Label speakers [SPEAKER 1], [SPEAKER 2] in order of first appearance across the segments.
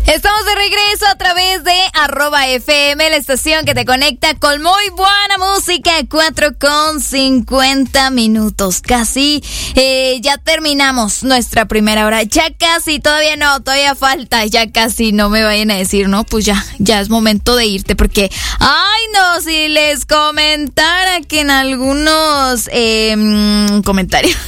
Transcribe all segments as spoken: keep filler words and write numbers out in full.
[SPEAKER 1] Estamos de regreso a través de arroba F M, la estación que te conecta con muy buena música. Cuatro con cincuenta minutos. Casi eh, ya terminamos nuestra primera hora. Ya casi, todavía no, todavía falta. Ya casi, no me vayan a decir, no, pues ya, ya es momento de irte. Porque, ay no, si les comentara que en algunos eh, comentarios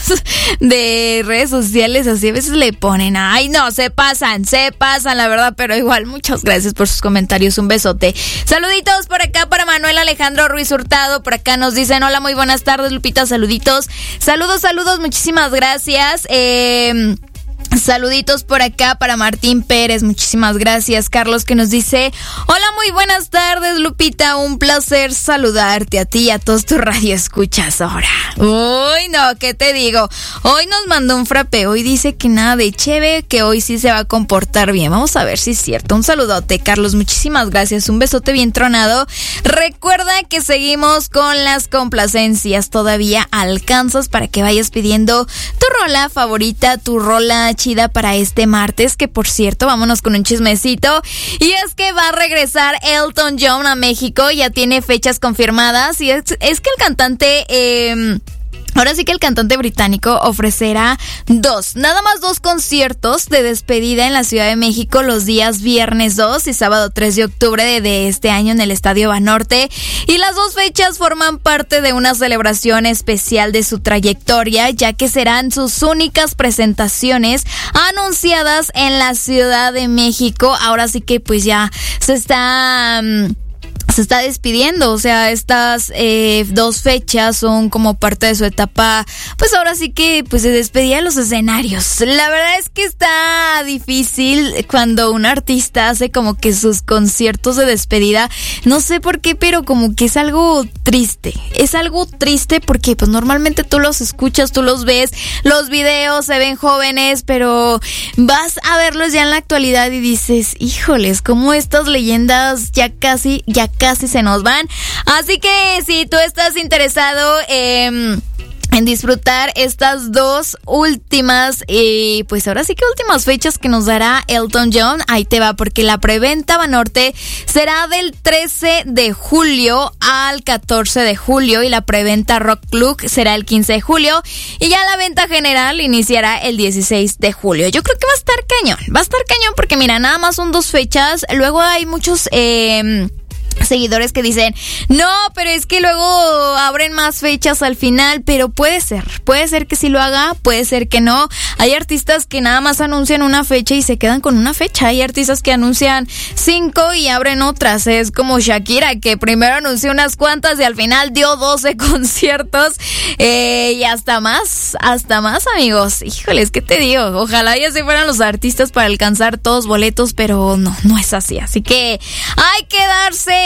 [SPEAKER 1] de redes sociales así a veces le ponen, ay no, se pasan, se pasan, la verdad. Pero igual, muchas gracias por sus comentarios, un besote. Saluditos por acá para Manuel Alejandro Ruiz Hurtado, por acá nos dicen, hola, muy buenas tardes, Lupita, saluditos. Saludos, saludos, muchísimas gracias. Eh... Saluditos por acá para Martín Pérez, muchísimas gracias. Carlos que nos dice, hola, muy buenas tardes, Lupita, un placer saludarte a ti y a todos tus radioescuchas ahora. Uy, no, ¿qué te digo? Hoy nos mandó un frappé, hoy dice que nada de cheve, que hoy sí se va a comportar bien. Vamos a ver si es cierto. Un saludote, Carlos, muchísimas gracias, un besote bien tronado. Recuerda que seguimos con las complacencias, todavía alcanzas para que vayas pidiendo tu rola favorita, tu rola chida para este martes, que por cierto, vámonos con un chismecito, y es que va a regresar Elton John a México, ya tiene fechas confirmadas, y es, es que el cantante... Eh, Ahora sí que el cantante británico ofrecerá dos, nada más dos conciertos de despedida en la Ciudad de México los días viernes dos y sábado tres de octubre de, de este año en el Estadio Banorte. Y las dos fechas forman parte de una celebración especial de su trayectoria, ya que serán sus únicas presentaciones anunciadas en la Ciudad de México. Ahora sí que pues ya se está... Um, se está despidiendo, o sea, estas eh, dos fechas son como parte de su etapa, pues ahora sí que pues se despedía de los escenarios. La verdad es que está difícil cuando un artista hace como que sus conciertos de despedida, no sé por qué, pero como que es algo triste, es algo triste porque pues normalmente tú los escuchas, tú los ves, los videos se ven jóvenes, pero vas a verlos ya en la actualidad y dices, híjoles, como estas leyendas ya casi, ya casi se nos van. Así que si tú estás interesado eh, en disfrutar estas dos últimas, eh, pues ahora sí que últimas fechas que nos dará Elton John, ahí te va, porque la preventa Banorte será del trece de julio al catorce de julio y la preventa Rock Club será el quince de julio y ya la venta general iniciará el dieciséis de julio. Yo creo que va a estar cañón, va a estar cañón porque mira, nada más son dos fechas, luego hay muchos... Eh, seguidores que dicen, no, pero es que luego abren más fechas al final, pero puede ser, puede ser que sí lo haga, puede ser que no. Hay artistas que nada más anuncian una fecha y se quedan con una fecha, hay artistas que anuncian cinco y abren otras, es como Shakira, que primero anunció unas cuantas y al final dio doce conciertos, eh, y hasta más, hasta más, amigos. Híjoles, ¿qué te digo? Ojalá ya se fueran los artistas para alcanzar todos boletos, pero no, no es así, así que hay que darse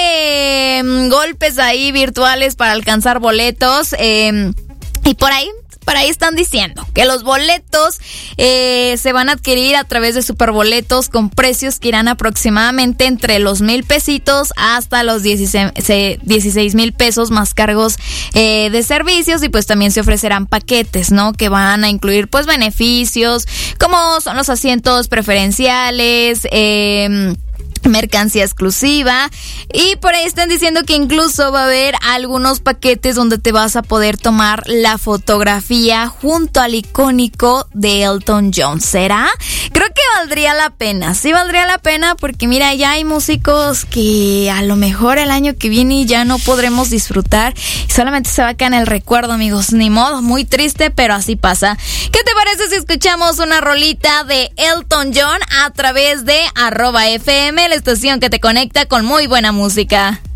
[SPEAKER 1] golpes ahí virtuales para alcanzar boletos, eh, y por ahí Por ahí están diciendo que los boletos eh, se van a adquirir a través de Superboletos con precios que irán aproximadamente entre los mil pesitos hasta los dieciséis mil pesos más cargos eh, de servicios, y pues también se ofrecerán paquetes, ¿no? Que van a incluir pues beneficios como son los asientos preferenciales, eh... mercancía exclusiva, y por ahí están diciendo que incluso va a haber algunos paquetes donde te vas a poder tomar la fotografía junto al icónico de Elton John. ¿Será? Creo que valdría la pena, sí valdría la pena, porque mira, ya hay músicos que a lo mejor el año que viene ya no podremos disfrutar y solamente se va a quedar en el recuerdo, amigos. Ni modo, muy triste, pero así pasa. ¿Qué te parece si escuchamos una rolita de Elton John a través de arroba F M, la estación que te conecta con muy buena música?